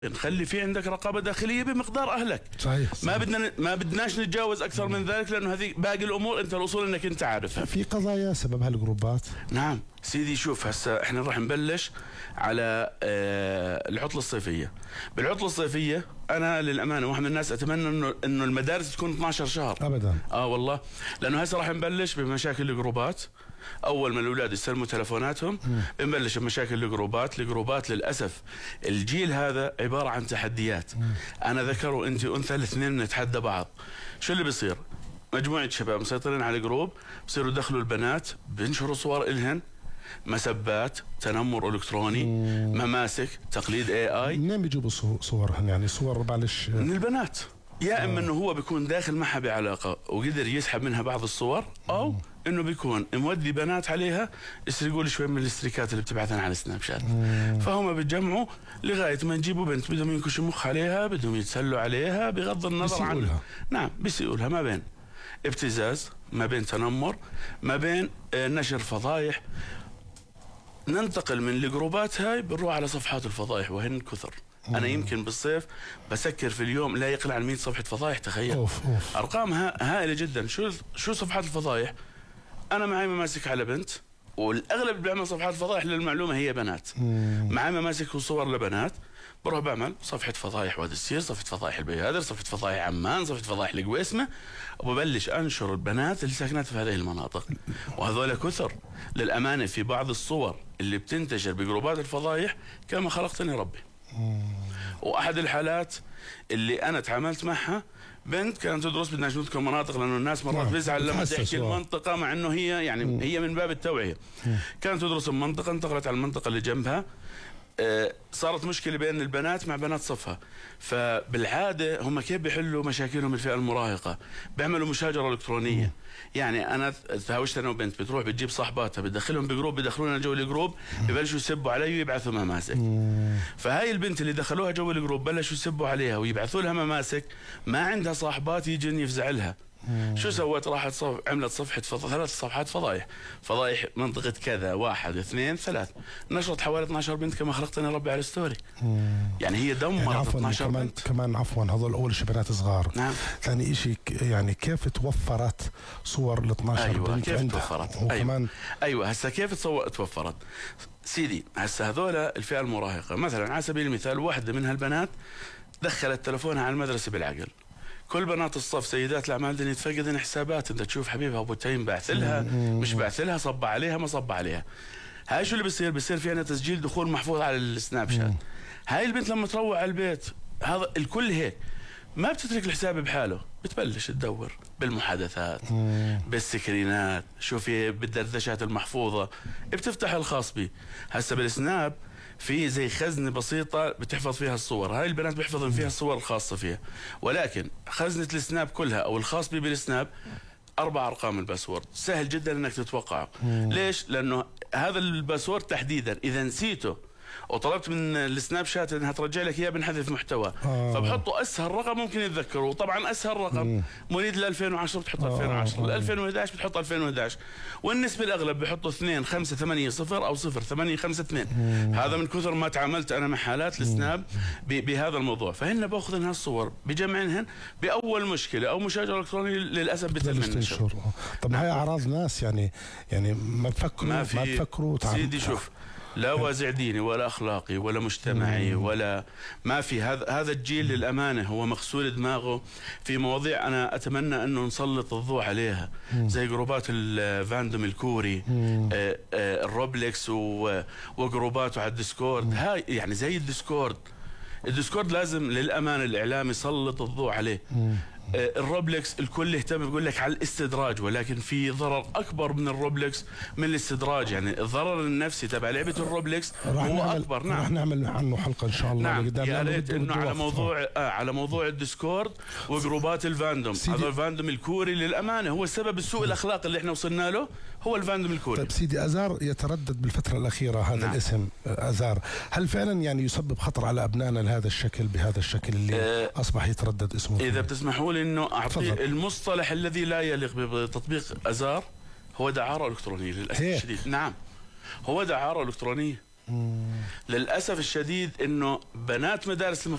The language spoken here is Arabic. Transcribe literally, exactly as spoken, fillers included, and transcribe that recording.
نخلي في عندك رقابه داخليه بمقدار اهلك. صحيح, صحيح. ما بدنا ما بدناش نتجاوز اكثر من ذلك، لانه هذه باقي الامور انت الاصول انك انت عارفها. في قضايا سبب هالجروبات. نعم سيدي، شوف هسه احنا راح نبلش على آه العطله الصيفيه. بالعطله الصيفيه انا للامانه واحد من الناس اتمنى انه انه المدارس تكون اثني عشر شهر ابدا. اه والله، لانه هسه راح نبلش بمشاكل الجروبات. اول ما الاولاد يستلموا تلفوناتهم بنبلش بمشاكل الجروبات. الجروبات للاسف الجيل هذا عباره عن تحديات. مم. انا ذكر وانت انثى، الاثنين نتحدى بعض. شو اللي بيصير؟ مجموعه شباب مسيطرين على جروب، بصيروا يدخلوا البنات، بينشروا صور الهن، مسبات، تنمر الكتروني، مم. مماسك، تقليد اي اي. منين بيجيبوا صورهن؟ يعني صور معلش من البنات، يا اما انه هو بيكون داخل معها بعلاقه وقدر يسحب منها بعض الصور، او انه بيكون مودي بنات عليها يسرقوا لي شوي من الاستريكات اللي بتبعثها على سناب شات. فهم بيتجمعوا لغايه ما يجيبوا بنت بدهم ينكشوا مخ عليها، بدهم يتسلوا عليها بغض النظر عنها. نعم بيسيئوا لها، ما بين ابتزاز، ما بين تنمر، ما بين نشر فضايح. ننتقل من الجروبات هاي بنروح على صفحات الفضايح وهن كثر. أنا يمكن بالصيف بسكر في اليوم لا يقل عن مئة صفحة فضايح، تخيل. أوف أوف. أرقام هائلة جدا. شو شو صفحات الفضايح؟ أنا معي مماسك على بنت، والأغلب اللي بيعمل صفحات فضايح للمعلومة هي بنات. معي مماسك وصور لبنات، بروح بعمل صفحة فضايح وادي السير، صفحة فضايح البيادر، صفحة فضايح عمان، صفحة فضايح القويسمة، وببلش أنشر البنات اللي ساكنات في هذه المناطق. وهذول كثر للأمانة. في بعض الصور اللي بتنتشر بجروبات الفضايح كما خلقتني ربي. واحد الحالات اللي انا تعاملت معها بنت كانت تدرس، بدناش نذكر مناطق لانه الناس مرات بيزعل لما تحكي المنطقه، مع انه هي يعني مم. هي من باب التوعيه. مم. كانت تدرس بمنطقه، انتقلت على المنطقه اللي جنبها. آه صارت مشكله بين البنات مع بنات صفها. فبالعاده هم كيف بيحلوا مشاكلهم الفئه المراهقه؟ بيعملوا مشاجره الكترونيه. مم. يعني انا تهاوشت انا وبنت، بتروح بتجيب صاحباتها، بتدخلهم بجروب، بيدخلونا جو الجروب، ببلشوا يسبوا علي ويبعثوا مماسك. مم. فهاي البنت اللي دخلوها جو الجروب بلشوا يسبوا عليها ويبعثوا لها مماسك، ما عندها صاحبات يجن يفزع لها. مم. شو سوت؟ راحت صف... عملت صفحة فض... ثلاث صفحات فضايح. فضايح منطقة كذا، واحد اثنين ثلاث، نشرت حوالي اثني عشر بنت كما خلقتني ربي على الستوري. مم. يعني هي دمرت يعني اثني عشر كمان بنت. كمان عفوا هذول اول شيء بنات صغار. نعم. ثاني شيء يعني كيف توفرت صور ال اثني عشر أيوة بنت كيف عندها؟ توفرت؟ وكمان ايوه ايوه هسه كيف تصو... توفرت؟ سيدي هسه هذول الفئة المراهقة مثلا على سبيل المثال، واحدة من هالبنات دخلت تلفونها على المدرسة بالعقل. كل بنات الصف سيدات الاعمال بدهم يتفقدن حسابات، انت تشوف حبيبها ابو تيم باعث لها مش باعث لها، صب عليها ما صب عليها. هاي شو اللي بصير؟ بصير في عندنا تسجيل دخول محفوظ على السناب شات. هاي البنت لما تروح على البيت، هذا الكل هيك، ما بتترك الحساب بحاله، بتبلش تدور بالمحادثات، بالسكرينات، شو في بالدردشات المحفوظه، بتفتح الخاص بي. هسه بالسناب في زي خزنه بسيطه بتحفظ فيها الصور، هاي البنات بيحفظن فيها الصور الخاصه فيها، ولكن خزنه السناب كلها او الخاص بي بالسناب اربع ارقام الباسورد، سهل جدا انك تتوقعه. ليش؟ لانه هذا الباسورد تحديدا اذا نسيته وطلبت من السناب شات انها ترجع لك اياه بنحذف محتوى. آه. فبحطوا اسهل رقم ممكن يتذكروا، وطبعا اسهل رقم مواليد ال ألفين وعشرة بتحط ألفين وعشرة، ال ألفين وإحدى عشر بتحط ألفين وإحدى عشر، والنسبه الاغلب بحطوا اثنين خمسة ثمانية صفر او صفر ثمانية خمسة اثنين. هذا من كثر ما تعاملت انا مع حالات السناب بهذا الموضوع. فهن باخذن هالصور بجمعنهن باول مشكله او مشاجره الكترونيه للاسف بتم النشر. طب هاي اعراض ناس يعني يعني ما بفكروا ما, ما بفكروا سيدي شوف، لا وازع ديني ولا اخلاقي ولا مجتمعي ولا ما في. هذا هذا الجيل للامانه هو مغسول دماغه في مواضيع انا اتمنى انه نسلط الضوء عليها، زي جروبات الفاندوم الكوري، آه آه الروبلكس وجروباته على الديسكورد. هاي يعني زي الديسكورد، الديسكورد لازم للامانه الاعلام يسلط الضوء عليه. الروبلكس الكل يهتم بيقول لك على الاستدراج، ولكن في ضرر اكبر من الروبلكس من الاستدراج. يعني الضرر النفسي تبع لعبه الروبلكس هو اكبر. نعم رح نعمل عنه حلقه ان شاء الله. نعم يا ريت انه على موضوع آه على موضوع الديسكورد وجروبات الفاندوم. هذا الفاندوم الكوري للامانه هو السبب السوء الاخلاقي اللي احنا وصلنا له، هو الفاندوم الكوري. طيب سيدي، ازار يتردد بالفتره الاخيره هذا نعم. الاسم ازار، هل فعلا يعني يسبب خطر على ابنائنا لهذا الشكل بهذا الشكل اللي آه اصبح يتردد اسمه؟ اذا بتسمحوا لي انه اعطي المصطلح الذي لا يليق بتطبيق ازار، هو دعاره الكترونيه للاسف الشديد. نعم هو دعاره الكترونيه. للأسف الشديد أنه بنات مدارس